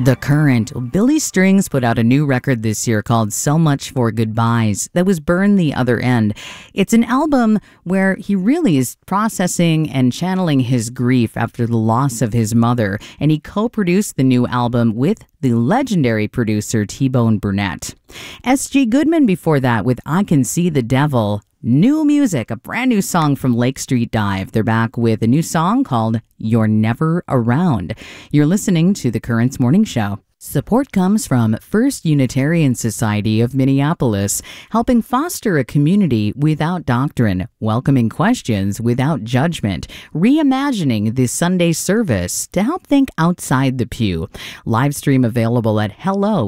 The Current. Billy Strings put out a new record this year called So Much for Goodbyes that was Burn the Other End. It's an album where he really is processing and channeling his grief after the loss of his mother, and he co-produced the new album with the legendary producer T-Bone Burnett. S.G. Goodman before that with I Can See the Devil. New music, a brand new song from Lake Street Dive. They're back with a new song called You're Never Around. You're listening to The Currents Morning Show. Support comes from First Unitarian Society of Minneapolis, helping foster a community without doctrine, welcoming questions without judgment, reimagining the Sunday service to help think outside the pew. Live stream available at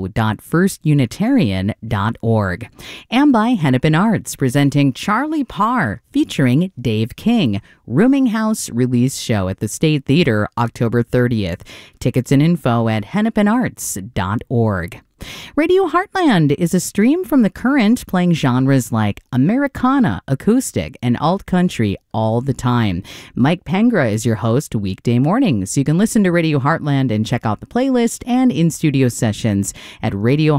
hello.firstunitarian.org. And by Hennepin Arts, presenting Charlie Parr, featuring Dave King. Rooming House release show at the State Theater October 30th. Tickets and info at hennepinarts.org. Radio Heartland is a stream from The Current playing genres like Americana, acoustic, and alt country all the time. Mike Pengra is your host weekday mornings. You can listen to Radio Heartland and check out the playlist and in-studio sessions at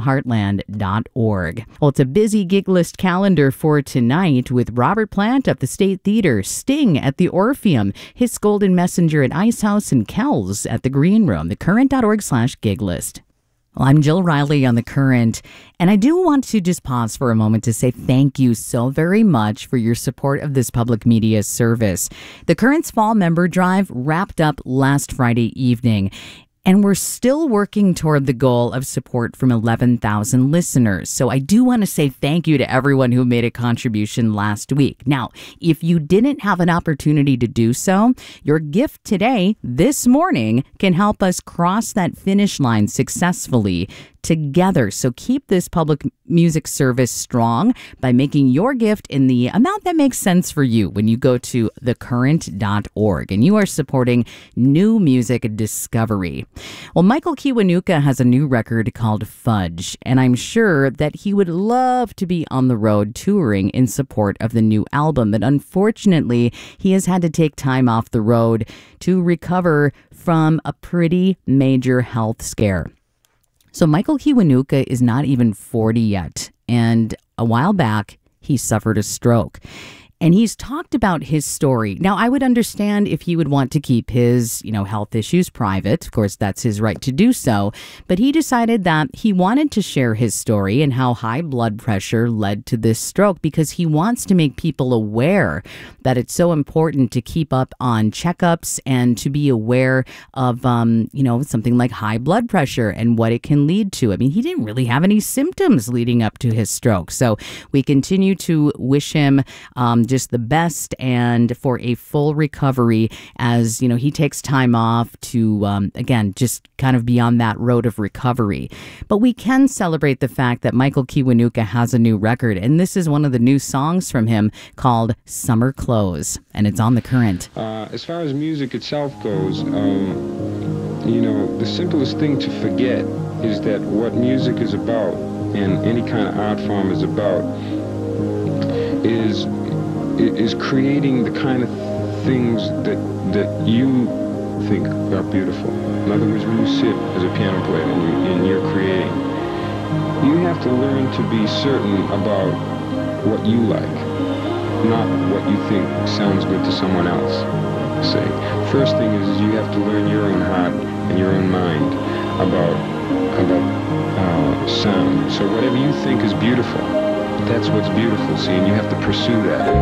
radioheartland.org. Well, it's a busy gig list calendar for tonight with Robert Plant at the State Theater, Sting at the Orpheum, His Golden Messenger at Ice House, and Kells at the Green Room. thecurrent.org/giglist. Well, I'm Jill Riley on The Current, and I do want to just pause for a moment to say thank you so very much for your support of this public media service. The Current's Fall Member Drive wrapped up last Friday evening, and we're still working toward the goal of support from 11,000 listeners. So I do want to say thank you to everyone who made a contribution last week. Now, if you didn't have an opportunity to do so, your gift today, this morning, can help us cross that finish line successfully together. So keep this public music service strong by making your gift in the amount that makes sense for you when you go to thecurrent.org and you are supporting new music discovery. Well, Michael Kiwanuka has a new record called Fudge, and I'm sure that he would love to be on the road touring in support of the new album, but unfortunately, he has had to take time off the road to recover from a pretty major health scare. So Michael Kiwanuka is not even 40 yet, and a while back, he suffered a stroke. And he's talked about his story. Now, I would understand if he would want to keep his, health issues private. Of course, that's his right to do so. But he decided that he wanted to share his story and how high blood pressure led to this stroke because he wants to make people aware that it's so important to keep up on checkups and to be aware of, something like high blood pressure and what it can lead to. I mean, he didn't really have any symptoms leading up to his stroke. So we continue to wish him just the best and for a full recovery as, he takes time off to, again, just kind of be on that road of recovery. But we can celebrate the fact that Michael Kiwanuka has a new record, and this is one of the new songs from him called Summer Clothes, and it's on The Current. As far as music itself goes, the simplest thing to forget is that what music is about and any kind of art form is about is creating the kind of things that you think are beautiful. In other words, when you sit as a piano player and you're creating, you have to learn to be certain about what you like, not what you think sounds good to someone else. Say, first thing is you have to learn your own heart and your own mind about sound. So whatever you think is beautiful, that's what's beautiful, see, and you have to pursue that.